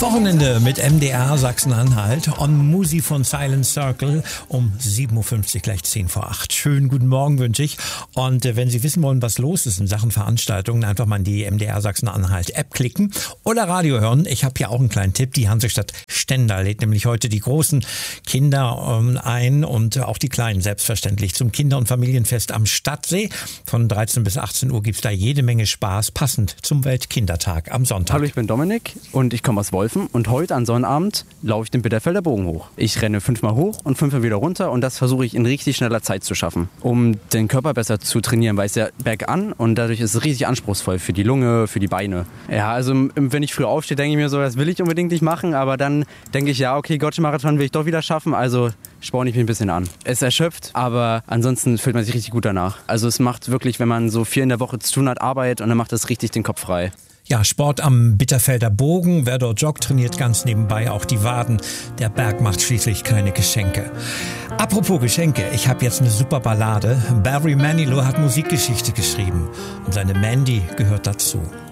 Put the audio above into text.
Wochenende mit MDR Sachsen-Anhalt on Musi von Silent Circle um 7.50 Uhr, gleich 10 vor 8. Schönen guten Morgen wünsche ich. Und wenn Sie wissen wollen, was los ist in Sachen Veranstaltungen, einfach mal in die MDR Sachsen-Anhalt App klicken oder Radio hören. Ich habe hier auch einen kleinen Tipp. Die Hansestadt Stendal lädt nämlich heute die großen Kinder ein und auch die Kleinen selbstverständlich zum Kinder- und Familienfest am Stadtsee. Von 13 bis 18 Uhr gibt's da jede Menge Spaß, passend zum Weltkindertag am Sonntag. Hallo, ich bin Dominik und ich komme aus Wolfen und heute an Sonnabend laufe ich den Bitterfelder Bogen hoch. Ich renne 5-mal hoch und 5-mal wieder runter und das versuche ich in richtig schneller Zeit zu schaffen, um den Körper besser zu trainieren, weil es ja bergan und dadurch ist es richtig anspruchsvoll für die Lunge, für die Beine. Ja, also wenn ich früh aufstehe, denke ich mir so, das will ich unbedingt nicht machen, aber dann denke ich, ja, okay, Gotcha-Marathon will ich doch wieder schaffen, also sporne ich mich ein bisschen an. Es erschöpft, aber ansonsten fühlt man sich richtig gut danach. Also es macht wirklich, wenn man so 4 in der Woche zu tun hat, Arbeit und dann macht das richtig den Kopf frei. Ja, Sport am Bitterfelder Bogen. Wer dort joggt, trainiert ganz nebenbei auch die Waden. Der Berg macht schließlich keine Geschenke. Apropos Geschenke, ich habe jetzt eine super Ballade. Barry Manilow hat Musikgeschichte geschrieben und seine Mandy gehört dazu.